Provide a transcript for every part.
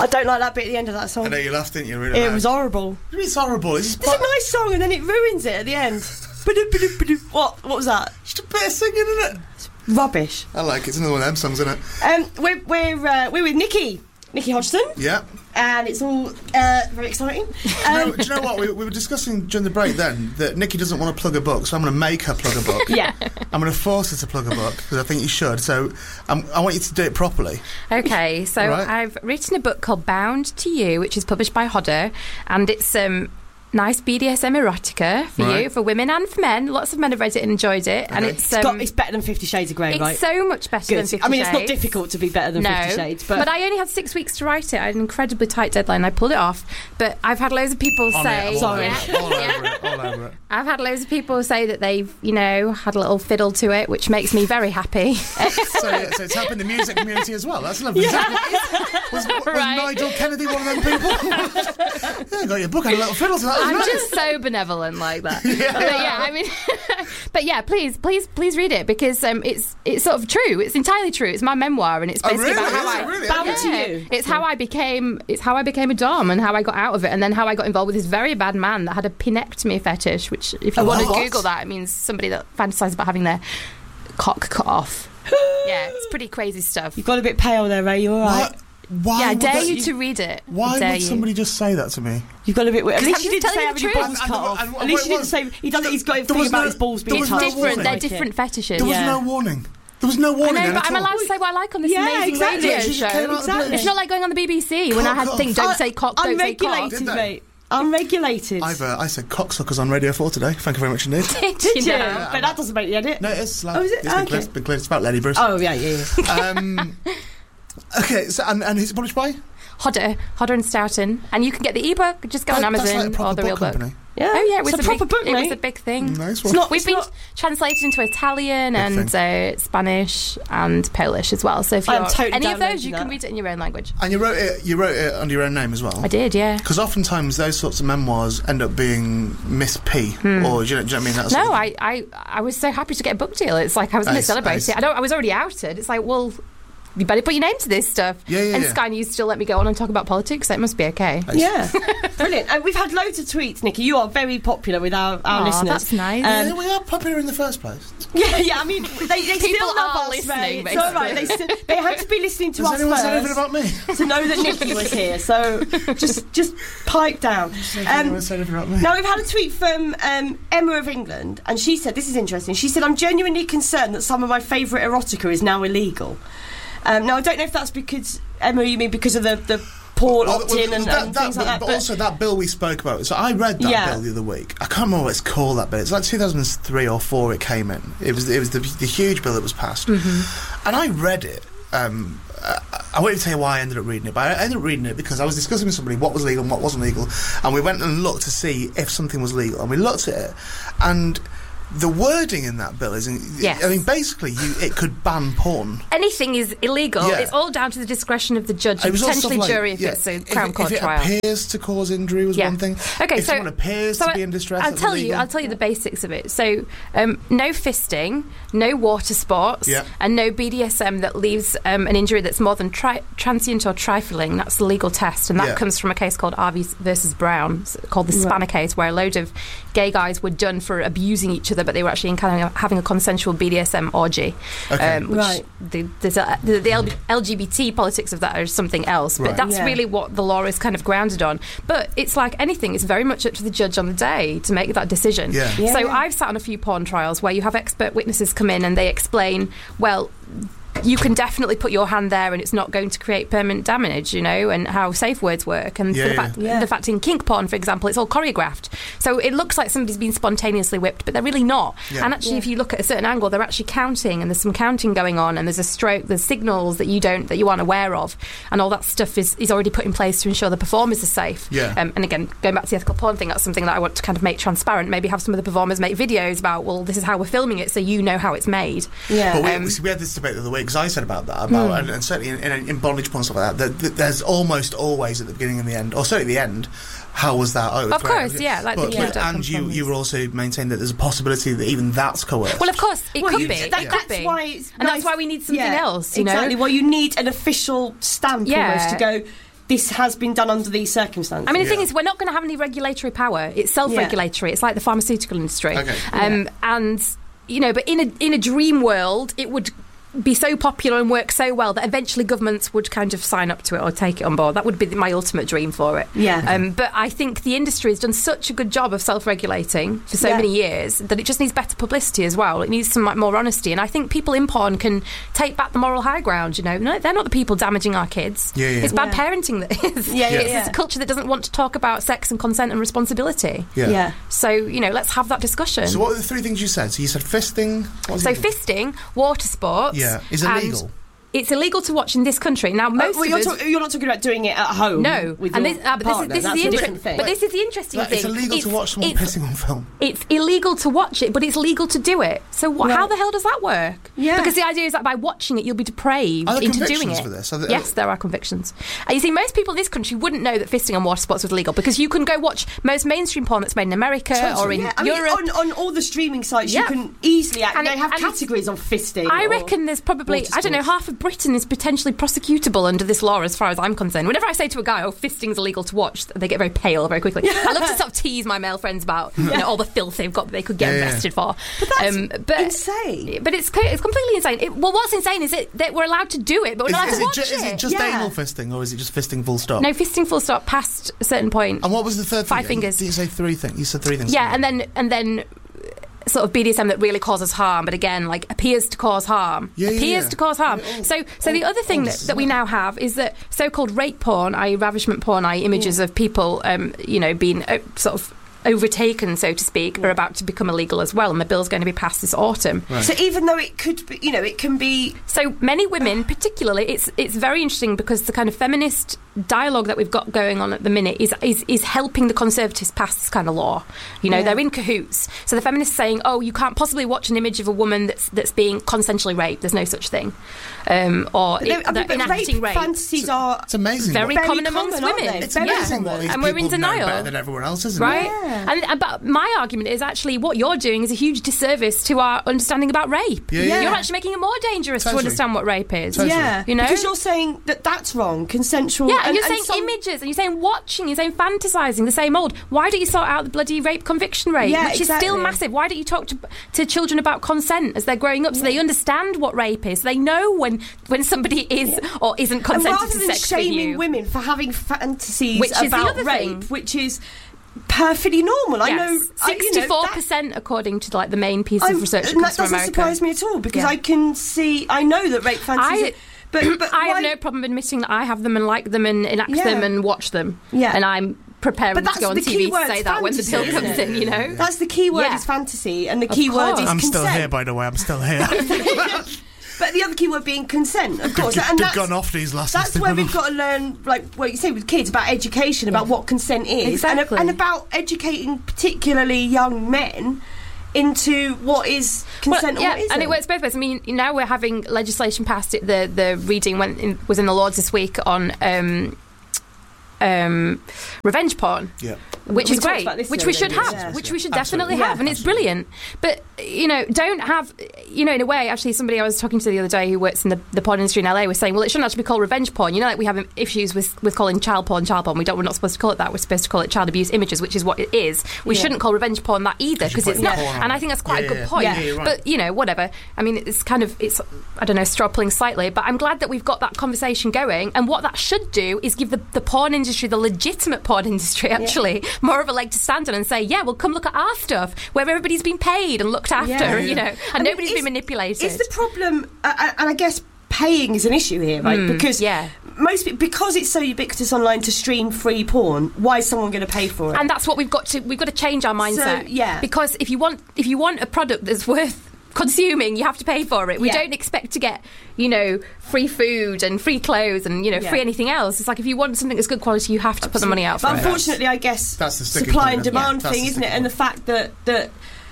I don't like that bit at the end of that song. I know you laughed, didn't you? Really it was horrible. It's horrible. It's a nice song, and then it ruins it at the end. What was that? Just a bit of singing, isn't it? It's rubbish. I like it. It's another one of them songs, isn't it? We're with Nikki Hodgson. Yeah. And it's all very exciting. Do you know what? We were discussing during the break then that Nikki doesn't want to plug a book, so I'm going to make her plug a book. Yeah. I'm going to force her to plug a book, because I think you should. So I want you to do it properly. Okay, so right. I've written a book called Bound to You, which is published by Hodder, and it's nice BDSM erotica for you, for women and for men. Lots of men have read it and enjoyed it. Okay. And it's better than 50 Shades of Grey, it's right? It's so much better than 50 Shades. I mean, it's not difficult to be better than 50 Shades. But I only had 6 weeks to write it. I had an incredibly tight deadline. I pulled it off. But I've had loads of people say... All over it. I've had loads of people say that they've, had a little fiddle to it, which makes me very happy. So it's helping the music community as well. That's lovely. Yeah. Was Nigel Kennedy one of them people? Yeah, got your book and a little fiddle to that. I'm just so benevolent like that. Please read it, because it's sort of true. It's entirely true. It's my memoir, and it's basically about how I bound to you. It's how I became a dom, and how I got out of it, and then how I got involved with this very bad man that had a pinectomy fetish, which if you want to Google that, it means somebody that fantasises about having their cock cut off. Yeah, it's pretty crazy stuff. You got a bit pale there, Ray. You all right? I dare you to read it. Why would somebody just say that to me? You've got a bit weird. At least you didn't say having your balls cut off. At least you didn't say he's got a thing about his balls being cut off. It's different. They're different fetishes. There was no warning. There was no warning. I know, but I'm allowed to say what I like on this amazing radio show. Exactly. It's not like going on the BBC when I had to think, don't say cock, don't say cock. Unregulated, mate. Unregulated. I said cocksuckers on Radio 4 today. Thank you very much indeed. Did you? But that doesn't make the edit. No, it's like, is it? It's been clear. It's about Lenny Bruce. Oh, yeah. Okay, so and it's published by? Hodder and Stoughton, and you can get the ebook. Just go on Amazon or the real book. Yeah. Oh yeah, it was a proper book. It was a big thing. Nice one. We've been translated into Italian and Spanish and Polish as well. So if you're any of those, you can read it in your own language. And you wrote it under your own name as well. I did, yeah. Because oftentimes those sorts of memoirs end up being Miss P, or do you know what I mean? That's no, I was so happy to get a book deal. It's like I was going to celebrate it. I was already outed. It's like, well, you better put your name to this stuff. And Sky News still let me go on and talk about politics, so it must be okay. Yeah. Brilliant. And we've had loads of tweets, Nikki. You are very popular with our listeners. That's nice. We are popular in the first place. Yeah, I mean, they still love us, listening, Ray. It's all right. They had to be listening to us first. Has anyone said anything about me? To know that Nikki was here, so just pipe down. Now we've had a tweet from Emma of England, and she said, this is interesting, she said, I'm genuinely concerned that some of my favourite erotica is now illegal. Now, I don't know if that's because, Emma, you mean because of the porn opt-in and things like that. But also that bill we spoke about. So I read that bill the other week. I can't remember what it's called, that bill. It's like 2003 or 4 it came in. It was the huge bill that was passed. Mm-hmm. And I read it. I won't even tell you why I ended up reading it, but I ended up reading it because I was discussing with somebody what was legal and what wasn't legal. And we went and looked to see if something was legal. And we looked at it, and the wording in that bill is, I mean, basically, it could ban porn. Anything is illegal. Yeah. It's all down to the discretion of the judge and potentially jury if it's a Crown Court trial. If it appears to cause injury was one thing. Okay, if someone appears to be in distress, I'll tell you the basics of it. So, no fisting, no water sports, and no BDSM that leaves an injury that's more than transient or trifling. That's the legal test, and that comes from a case called Harvey versus Brown, called the Spanner case, where a load of gay guys were done for abusing each other, but they were actually having a consensual BDSM orgy. There's the LGBT politics of that are something else, but that's really what the law is kind of grounded on. But it's like anything, it's very much up to the judge on the day to make that decision. So I've sat on a few porn trials where you have expert witnesses come in and they explain, well, you can definitely put your hand there and it's not going to create permanent damage, and how safe words work. And the fact in kink porn, for example, it's all choreographed. So it looks like somebody's been spontaneously whipped, but they're really not. And actually, if you look at a certain angle, they're actually counting, and there's some counting going on, and there's a stroke, there's signals that you aren't aware of, and all that stuff is already put in place to ensure the performers are safe. And again, going back to the ethical porn thing, that's something that I want to kind of make transparent. Maybe have some of the performers make videos about, well, this is how we're filming it, so you know how it's made. But we had this debate the other week, because I said about that, and certainly in bondage porn stuff like that, there's almost always at the beginning and the end, or certainly the end, how was that? Of course, and you were also maintained that there's a possibility that even that's coerced. Well, of course, it could be. That's why we need something else. Exactly. Well, you need an official stamp almost to go, this has been done under these circumstances. I mean, the thing is, we're not going to have any regulatory power. It's self-regulatory. It's like the pharmaceutical industry. Okay. And, but in a dream world, it would be so popular and work so well that eventually governments would kind of sign up to it or take it on board. That would be my ultimate dream for it. Yeah. But I think the industry has done such a good job of self-regulating for so many years that it just needs better publicity as well. It needs some more honesty. And I think people in porn can take back the moral high ground, No, they're not the people damaging our kids. It's bad parenting that is. It's a culture that doesn't want to talk about sex and consent and responsibility. Yeah. So, let's have that discussion. So what were the 3 things you said? So you said fisting. Fisting, water sports. Yeah, is illegal. It's illegal to watch in this country. Now, you're not talking about doing it at home. No, with and your partner. this is the interesting thing. But this is the interesting thing. It's illegal to watch someone pissing on film. It's illegal to watch it, but it's legal to do it. So how the hell does that work? Yeah. Because the idea is that by watching it, you'll be depraved into doing it. For this? Yes, there are convictions. You see, most people in this country wouldn't know that fisting on water sports was illegal because you can go watch most mainstream porn that's made in America or in Europe. On all the streaming sites, you can easily they have categories on fisting. I reckon there's probably, half of Britain is potentially prosecutable under this law as far as I'm concerned. Whenever I say to a guy, fisting's illegal to watch, they get very pale very quickly. I love to sort of tease my male friends about all the filth they could get arrested for. But that's insane. But it's completely insane. What's insane is that we're allowed to do it, but we're not allowed to watch it. Is it just anal fisting, or is it just fisting full stop? No, fisting full stop past a certain point. And what was the third thing? 5 fingers. Did you say 3 things? You said 3 things. Yeah, and then sort of BDSM that really causes harm, but again, appears to cause harm. To cause harm. So the other thing that we now have is that so-called rape porn, i.e. ravishment porn, i.e. images of people, being sort of overtaken, so to speak, are about to become illegal as well, and the bill's going to be passed this autumn. Right. So even though it could be, it can be... So many women, particularly, it's very interesting because the kind of feminist dialogue that we've got going on at the minute is helping the Conservatives pass this kind of law. They're in cahoots. So the feminists saying, you can't possibly watch an image of a woman that's being consensually raped. There's no such thing. Or enacting rape. Fantasies are... It's amazing. Very common amongst women. It's amazing what these and we're in denial. Know better than everyone else, isn't right? it? Yeah. But my argument is actually what you're doing is a huge disservice to our understanding about rape. Yeah. You're actually making it more dangerous to understand what rape is. Totally. Yeah, because you're saying that's wrong, consensual. Yeah, and you're saying images, and you're saying watching, you're saying fantasising, the same old. Why don't you sort out the bloody rape conviction rate, which is still massive? Why don't you talk to children about consent as they're growing up so they understand what rape is, so they know when somebody is or isn't consented to sex with you? Rather than shaming women for having fantasies about rape, which is perfectly normal. Yes. I know 64% according to the main piece of research that comes from America. That doesn't surprise me at all because I know that rape fantasies. But I have no problem admitting that I have them and like them and enact them and watch them. Yeah. And I'm preparing to go on TV to say that when the bill comes in. That's the key word is fantasy, and the key word is consent. I'm still here, by the way. I'm still here. But the other key word being consent, of course. And they've gone off these lessons. That's where we've got to learn, what you say with kids, about education, about what consent is. Exactly. And about educating particularly young men into what is consent or what isn't. And it works both ways. I mean, now we're having legislation passed. The reading was in the Lords this week on revenge porn. Yeah. Which is great, which we should have, which we should definitely have, and it's brilliant. But, don't have, in a way, actually, somebody I was talking to the other day who works in the porn industry in LA was saying, well, it shouldn't actually be called revenge porn. We have issues with calling child porn. We're not supposed to call it that. We're supposed to call it child abuse images, which is what it is. We shouldn't call revenge porn that either, because it's not. And I think that's quite a good point. Yeah, right. But, whatever. I mean, it's I don't know, straw pulling slightly, but I'm glad that we've got that conversation going. And what that should do is give the porn industry, the legitimate porn industry, actually, more of a leg to stand on and say, well, come look at our stuff where everybody's been paid and looked after, and nobody's been manipulated. Is the problem, and I guess paying is an issue here, right? Because because it's so ubiquitous online to stream free porn, why is someone going to pay for it? And that's what we've got to change our mindset. So, because if you want a product that's worth consuming, you have to pay for it. We don't expect to get, free food and free clothes and, free anything else. It's like if you want something that's good quality, you have to put the money out for it. But unfortunately, I guess that's the supply and demand thing, isn't it? And the fact that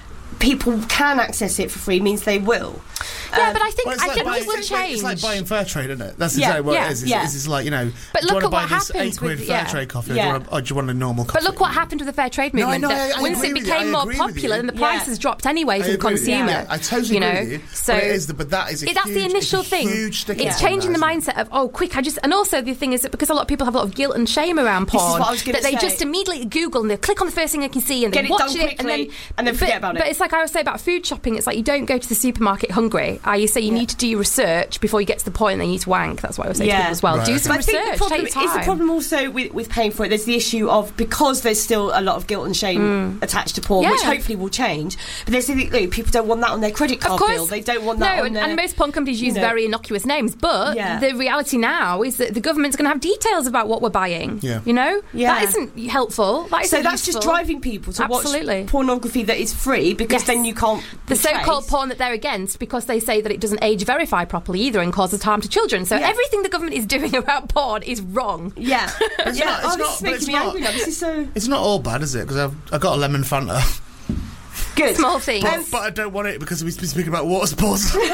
people can access it for free means they will. Yeah, but I think it will change. It's like buying fair trade, isn't it? That's exactly what it is. It's like, but do you want to buy this £8 fair trade coffee or do you want a normal coffee? But look what happened with the fair trade movement. Once it became more popular, then the prices dropped anyway for the consumer. Yeah, I totally agree with you. So but that is that's the initial thing. It's changing the mindset of quick. And also the thing is that because a lot of people have a lot of guilt and shame around porn, that they just immediately Google and they click on the first thing they can see and they watch it and then forget about it. But it's like I always say about food shopping. It's like you don't go to the supermarket hungry. You say you need to do your research before you get to the point and you need to wank. That's what I would say to people as well. Right. Do some research. I think the problem is the problem also with paying for it. There's the issue of because there's still a lot of guilt and shame attached to porn, which hopefully will change. But there's people don't want that on their credit card bill. They don't want that on their... and most porn companies use very innocuous names. But the reality now is that the government's going to have details about what we're buying. Yeah. You know? Yeah. That isn't helpful. That isn't that's useful. just driving people to watch pornography that is free because then you can't... The so-called porn that they're against because they say that it doesn't age verify properly either and causes harm to children. So everything the government is doing about porn is wrong. Yeah. It's not all bad, is it? Because I've got a lemon Fanta. Good. Small things. But I don't want it because we've been speaking about water sports. Can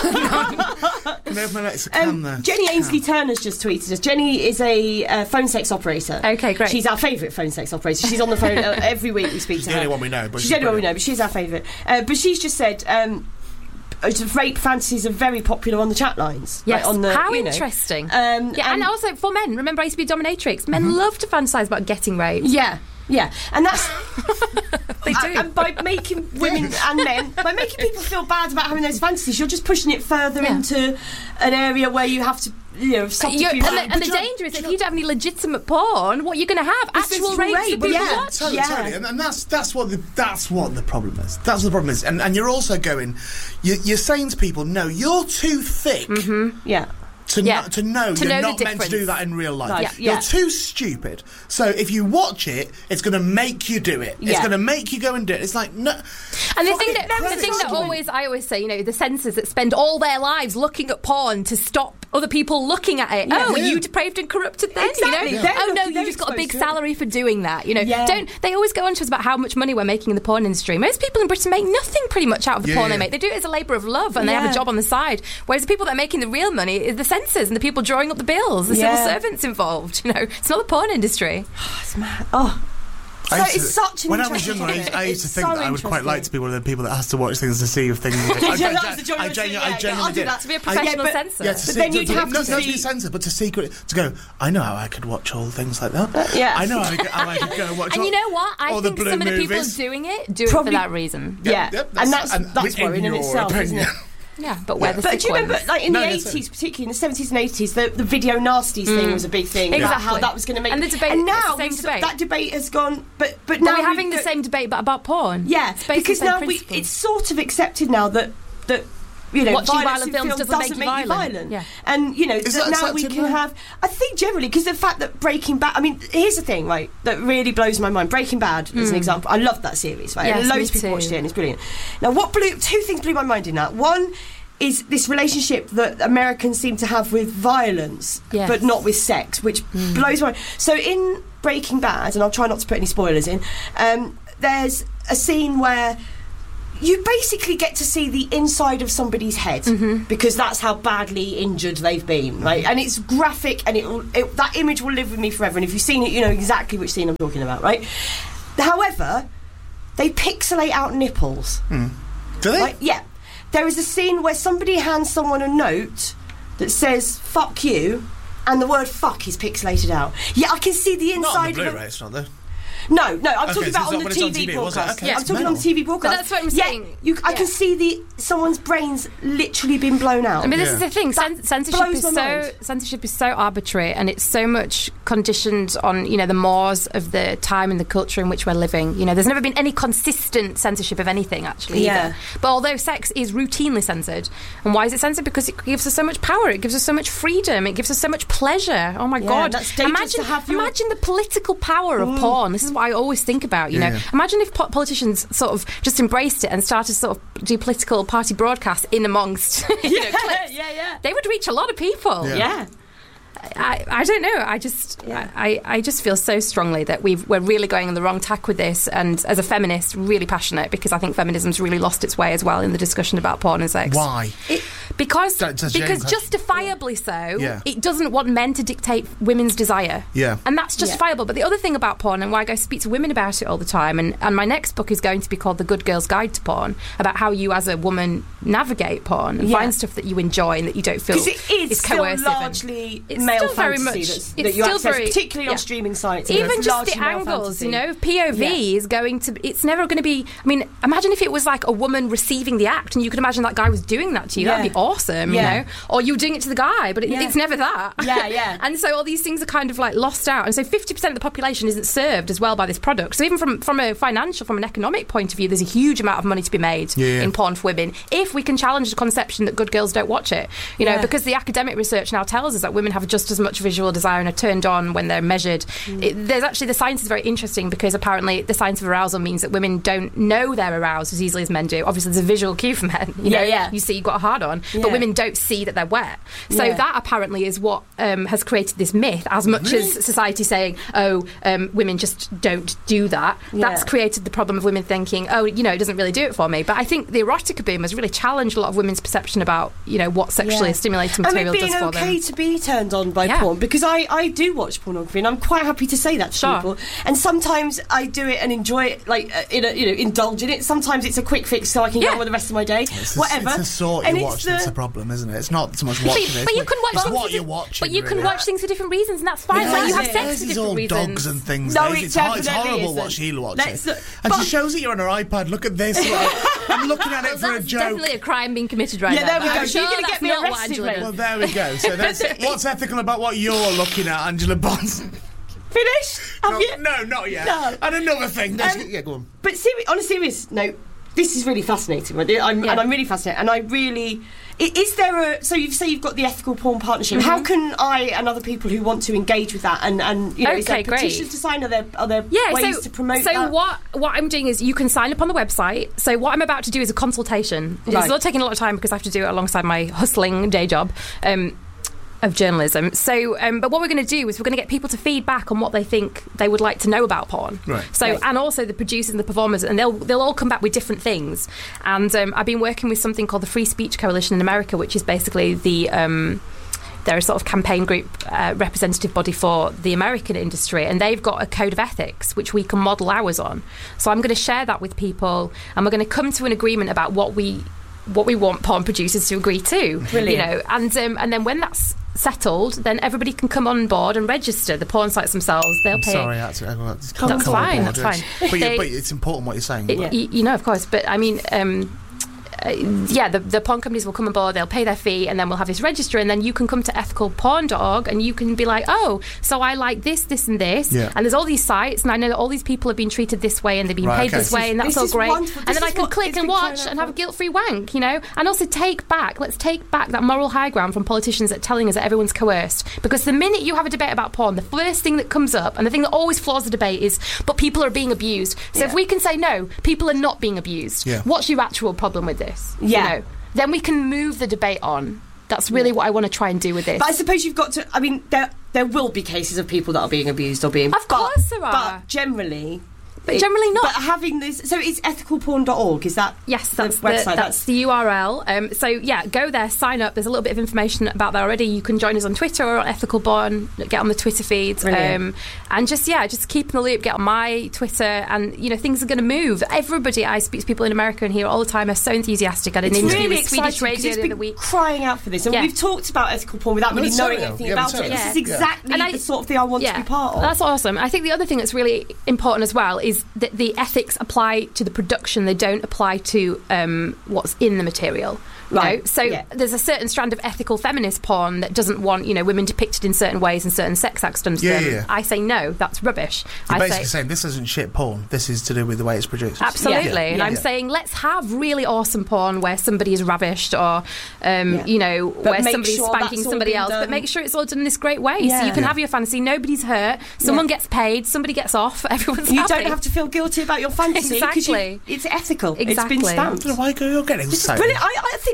I have my next can there? Jenny Ainsley Turner's just tweeted us. Jenny is a phone sex operator. Okay, great. She's our favourite phone sex operator. She's on the phone every week we speak to her. She's the only one we know. She's the only one we know, but she's our favourite. But she's just said... rape fantasies are very popular on the chat lines. Yes, on the, how interesting. And also for men. Remember, I used to be dominatrix. Men love to fantasise about getting raped. Yeah, and that's they do. And by making women and men, by making people feel bad about having those fantasies, you're just pushing it further into an area where you have to. And the danger is that if you don't have any legitimate porn, what you're going to have actual rape. Totally. And that's what the problem is. That's what the problem is. And you're also you're saying to people, no, you're too thick. To know you're not meant to do that in real life. You're too stupid. So if you watch it, it's going to make you do it. It's going to make you go and do it. It's like no. And the thing that I always say, the censors that spend all their lives looking at porn to stop other people looking at it. Are you depraved and corrupted then? Exactly. You just got a big salary for doing that. Don't they always go on to us about how much money we're making in the porn industry? Most people in Britain make nothing pretty much out of the porn they make. They do it as a labour of love and they have a job on the side. Whereas the people that are making the real money is the censors and the people drawing up the bills, the civil servants involved. It's not the porn industry. It's mad. It's such an when I was younger, I used to think that I would quite like to be one of the people that has to watch things to see if things. I genuinely did. To be a professional censor. But then you'd have to be a censor, but to go. I know how I could watch all things like that. I know how I could go and watch. And you know what? I think some of the people doing it do it for that reason. And that's worrying in itself, isn't it? Yeah, but where the But do you remember, in the 80s, particularly in the 70s and 80s, the video nasties thing was a big thing. Exactly. How that was going to make... And the debate, and now the same debate. That debate has gone... But now we're having the same debate, but about porn. Yeah, because now it's sort of accepted now that watching violence in films doesn't make you violent. Yeah. And, now we can have... I think generally, because the fact that Breaking Bad... I mean, here's the thing, right, that really blows my mind. Breaking Bad, as an example. I love that series, right? Yes, loads of people watched it and it's brilliant. Now, two things blew my mind in that. One is this relationship that Americans seem to have with violence, but not with sex, which blows my mind. So in Breaking Bad, and I'll try not to put any spoilers in, there's a scene where you basically get to see the inside of somebody's head because that's how badly injured they've been, right? And it's graphic, and that image will live with me forever. And if you've seen it, you know exactly which scene I'm talking about, right? However, they pixelate out nipples. Do they? Right? Yeah. There is a scene where somebody hands someone a note that says "fuck you," and the word "fuck" is pixelated out. Yeah, I can see the inside. Not on the Blu-ray, it's not though. No, I'm talking about on the TV broadcast. Okay. I'm talking on the TV broadcast. But that's what I'm saying. I can see someone's brain's literally been blown out. I mean, this is the thing. Censorship is so arbitrary, and it's so much conditioned on the mores of the time and the culture in which we're living. There's never been any consistent censorship of anything actually. Either. But although sex is routinely censored, and why is it censored? Because it gives us so much power. It gives us so much freedom. It gives us so much pleasure. Oh my God! That's dangerous imagine the political power of porn. This is what I always think about, Imagine if politicians sort of just embraced it and started to sort of do political party broadcasts in amongst clips. They would reach a lot of people. I don't know. I just feel so strongly that we're really going on the wrong tack with this. And as a feminist, really passionate, because I think feminism's really lost its way as well in the discussion about porn and sex. Why? Because justifiably so, it doesn't want men to dictate women's desire. Yeah. And that's justifiable. But the other thing about porn, and why I go speak to women about it all the time, and my next book is going to be called The Good Girl's Guide to Porn, about how you as a woman navigate porn and find stuff that you enjoy and that you don't feel is coercive. Because it is still largely male fantasy that you access, particularly on streaming sites. Even just the angles, POV is going to... It's never going to be... I mean, imagine if it was like a woman receiving the act and you could imagine that guy was doing that to you. That'd be awesome, you know? Or you were doing it to the guy, but it's never that. Yeah. And so all these things are kind of like lost out. And so 50% of the population isn't served as well by this product. So even from a financial, from an economic point of view, there's a huge amount of money to be made in porn for women if we can challenge the conception that good girls don't watch it. You know, because the academic research now tells us that women have just as much visual desire and are turned on when they're measured. There's actually, the science is very interesting, because apparently the science of arousal means that women don't know they're aroused as easily as men do. Obviously there's a visual cue for men. You see you've got a hard on, but women don't see that they're wet. So that apparently is what has created this myth, as much as society saying, women just don't do that. That's created the problem of women thinking, it doesn't really do it for me. But I think the erotica boom has really challenged a lot of women's perception about, what sexually stimulating material does for them. It's okay to be turned on by porn, because I do watch pornography, and I'm quite happy to say that to people. And sometimes I do it and enjoy it, like indulge in it. Sometimes it's a quick fix so I can get on with the rest of my day. Whatever. It's the sort you watch that's a problem, isn't it? It's not so much watching it. But you can watch what you're watching. But you can watch things for different reasons, and that's fine. Like you have sex for different reasons. Dogs and things. No, it's horrible what she'll watch. And she shows it you on her iPad. Look at this. I'm looking at it for a joke. Definitely a crime being committed right now. Yeah, there we go. You're going to get me arrested. Well, there we go. So what's ethical about what you're looking at, Angela Bonds? Finished? No, not yet. No. And another thing. Go on. But on a serious note, this is really fascinating. Right? And I'm really fascinated. And I really... Is there so you say you've got the ethical porn partnership. How can I and other people who want to engage with that and is there petitions to sign? Are there ways to promote that? So what I'm doing is you can sign up on the website. So what I'm about to do is a consultation. It's not taking a lot of time because I have to do it alongside my hustling day job. Of journalism. So, but what we're going to do is we're going to get people to feedback on what they think they would like to know about porn. Right. So, and also the producers and the performers, and they'll all come back with different things. And I've been working with something called the Free Speech Coalition in America, which is basically they're a sort of campaign group representative body for the American industry, and they've got a code of ethics which we can model ours on. So I'm going to share that with people, and we're going to come to an agreement about what we want porn producers to agree to. Brilliant. And then when that's settled, then everybody can come on board and register. The porn sites themselves, they'll pay. Sorry, that's fine. That's fine. But it's important what you're saying. Of course. But I mean, the porn companies will come on board, they'll pay their fee, and then we'll have this register, and then you can come to ethicalporn.org and you can be like, so I like this and this, and there's all these sites, and I know that all these people have been treated this way and they've been paid this way, and that's all great. And then I can click and watch and have a guilt-free wank, and also let's take back that moral high ground from politicians that telling us that everyone's coerced. Because the minute you have a debate about porn, the first thing that comes up, and the thing that always floors the debate, is, but people are being abused. So if we can say, no, people are not being abused, what's your actual problem with this? Then we can move the debate on. That's really what I want to try and do with this. But I suppose you've got to... I mean, there will be cases of people that are being abused or being... Of course there are. But generally... But generally not. But having this... So it's ethicalporn.org, is that that's the website? That's the URL. Go there, sign up. There's a little bit of information about that already. You can join us on Twitter or on Ethical Porn, get on the Twitter feed. And just keep in the loop, get on my Twitter, and, things are going to move. Everybody, I speak to people in America and here all the time, are so enthusiastic. I had an interview with Swedish Radio the other week. Crying out for this. And we've talked about ethical porn without really knowing anything about it. This is exactly the sort of thing I want to be part of. That's awesome. I think the other thing that's really important as well is that the ethics apply to the production, they don't apply to what's in the material. Right. So there's a certain strand of ethical feminist porn that doesn't want, women depicted in certain ways and certain sex acts done to them. Yeah. I say no, that's rubbish. You're basically saying this isn't shit porn. This is to do with the way it's produced. Absolutely. And I'm saying let's have really awesome porn where somebody is ravished or, where somebody's spanking somebody else, but make sure it's all done in this great way. So you can have your fantasy. Nobody's hurt. Someone gets paid. Somebody gets off. Everyone's happy. You don't have to feel guilty about your fantasy. Exactly. It's ethical. Exactly. It's been stamped. Why you're getting so... Brilliant. I think this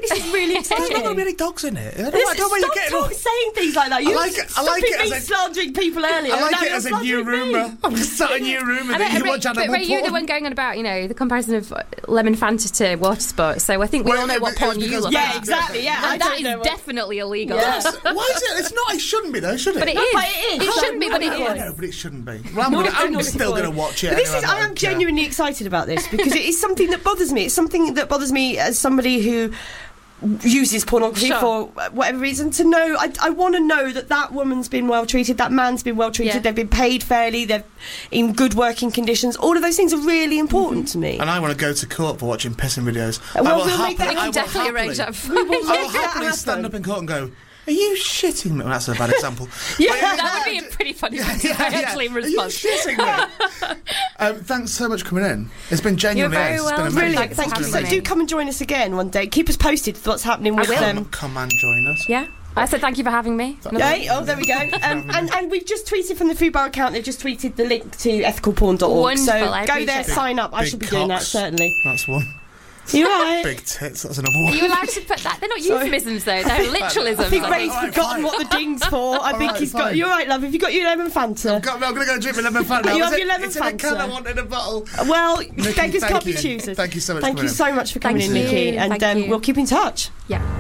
this is really exciting. There's not really dogs in it. I Stop don't really get saying things like that. You I like it as slandering people earlier. I like it as a new rumour. I'm just sat a new rumour that you watch animal porn. You're the one going on about, the comparison of lemon Fanta to water sports. So I think we all know what porn you look at. Yeah, exactly. Yeah, and that is definitely illegal. Yes. Why is it? It's not. It shouldn't be though, should it? But it is. It shouldn't be, but it is. No, but it shouldn't be. Well, I'm still going to watch it. I am genuinely excited about this because it is something that bothers me. It's something that bothers me as somebody who uses pornography for whatever reason, to know. I want to know that woman's been well treated, that man's been well treated, they've been paid fairly, they're in good working conditions. All of those things are really important to me. And I want to go to court for watching pissing videos. Well, we can definitely arrange that. I will happily stand up in court and go, are you shitting me? Well, that's a bad example. That would be a pretty funny actually response. Are you shitting me? Thanks so much for coming in. It's been genuinely You're very well. Brilliant. Thank you. So do come and join us again one day. Keep us posted with what's happening with them. Come and join us. Yeah. I said thank you for having me. There we go. And we've just tweeted from the Food Bar account. They've just tweeted the link to ethicalporn.org. So go there, sign up. I should be doing that, certainly. That's one. You're right. Big tits, that's another one. Are you allowed to put that? They're not euphemisms, though. They're literalisms. I think Ray's forgotten what the ding's for. I think he's got... You're right, love. Have you got your lemon Fanta? I'm going to go drink my lemon Fanta. You have your lemon Fanta? It's in a can I want in a bottle. Well, beggars can't be choosers. Thank you so much for coming in, Nikki. And we'll keep in touch. Yeah.